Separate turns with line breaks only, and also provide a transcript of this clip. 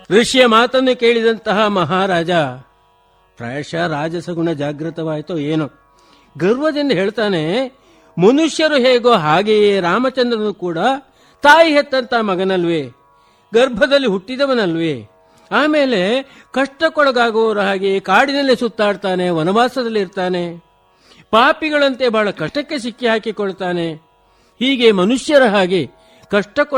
ಋಷಿಯ ಮಾತನ್ನು ಕೇಳಿದಂತಹ ಮಹಾರಾಜ ಪ್ರಾಯಶಃ ರಾಜಸಗುಣ ಜಾಗೃತವಾಯಿತೋ ಏನೋ, ಗರ್ವದಿಂದ ಹೇಳ್ತಾನೆ, ಮನುಷ್ಯರು ಹೇಗೋ ಹಾಗೆಯೇ ರಾಮಚಂದ್ರನು ಕೂಡ ತಾಯಿ ಹೆತ್ತಂತ ಮಗನಲ್ವೇ, ಗರ್ಭದಲ್ಲಿ ಹುಟ್ಟಿದವನಲ್ವೇ, ಆಮೇಲೆ ಕಷ್ಟಕ್ಕೊಳಗಾಗುವವರ ಹಾಗೆ ಕಾಡಿನಲ್ಲೇ ಸುತ್ತಾಡ್ತಾನೆ, ವನವಾಸದಲ್ಲಿ ಇರ್ತಾನೆ, ಪಾಪಿಗಳಂತೆ ಬಹಳ ಕಷ್ಟಕ್ಕೆ ಸಿಕ್ಕಿ ಹಾಕಿಕೊಳ್ತಾನೆ. ಹೀಗೆ ಮನುಷ್ಯರ ಹಾಗೆ ಕಷ್ಟಕ್ಕೊಳ